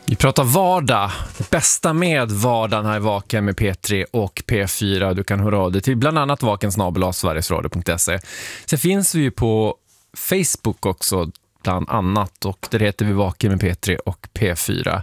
Vi pratar vardag, det bästa med vardagen här i Vaken med P3 och P4. Du kan höra av dig till bland annat vakensnabel@sverigesradio.se. Sen finns vi ju på Facebook också bland annat, och där heter vi Vaken med P3 och P4.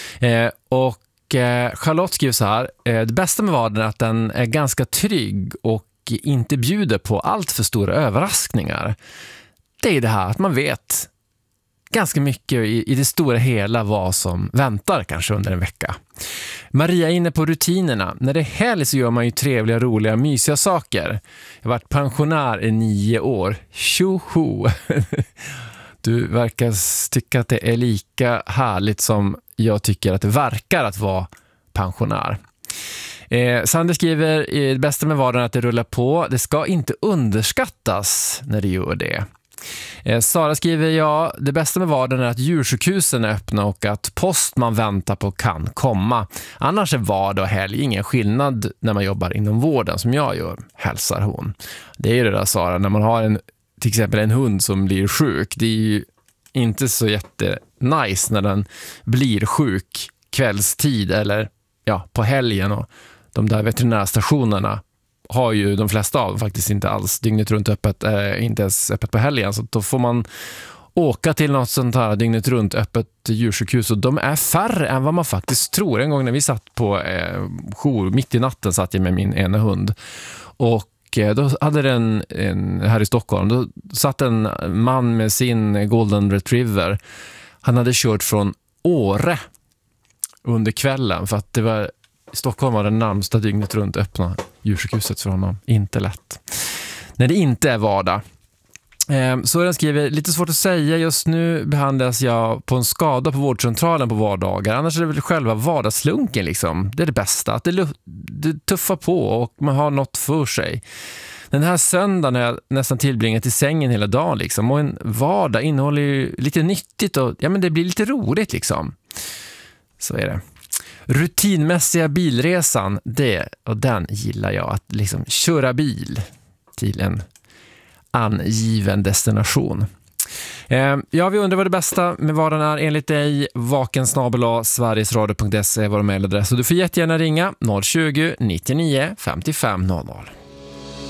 Charlotte skriver så här: det bästa med vardagen är att den är ganska trygg och inte bjuder på allt för stora överraskningar. Det är det här att man vet ganska mycket i det stora hela vad som väntar kanske under en vecka. Maria är inne på rutinerna. När det är helg så gör man ju trevliga, roliga, mysiga saker. Jag har varit pensionär i 9 år. Tjoho! Du verkar tycka att det är lika härligt som jag tycker att det verkar att vara pensionär. Sander skriver: det bästa med vardagen är att det rullar på. Det ska inte underskattas när det gör det. Sara skriver: det bästa med vardagen är att djursjukhusen är öppna och att post man väntar på kan komma. Annars är vardag och helg ingen skillnad när man jobbar inom vården som jag gör, hälsar hon. Det är ju det där, Sara, när man har till exempel en hund som blir sjuk. Det är ju inte så jättenice när den blir sjuk kvällstid eller på helgen, och de där veterinärstationerna har ju de flesta av faktiskt inte alls dygnet runt öppet, inte ens öppet på helgen, så då får man åka till något sånt här dygnet runt öppet djursjukhus, och de är färre än vad man faktiskt tror. En gång när vi satt på jour mitt i natten satt jag med min ena hund, och då hade den här i Stockholm, då satt en man med sin golden retriever. Han hade kört från Åre under kvällen, för att det var i Stockholm var det närmsta dygnet runt öppna djursjukhuset för honom. Inte lätt. När det inte är vardag. Så den skriver: lite svårt att säga. Just nu behandlas jag på en skada på vårdcentralen på vardagar. Annars är det väl själva vardagslunken liksom. Det är det bästa. Att det tuffar på och man har något för sig. Den här söndagen har jag nästan tillbringat i sängen hela dagen liksom. Och en vardag innehåller ju lite nyttigt och men det blir lite roligt liksom. Så är det. Rutinmässiga bilresan, den gillar jag, att liksom köra bil till en angiven destination. Vi undrar vad det bästa med vardagen är enligt dig. vakensnabel@sverigesradio.se är vår mejladress, och du får jättegärna ringa 020 99 55 00.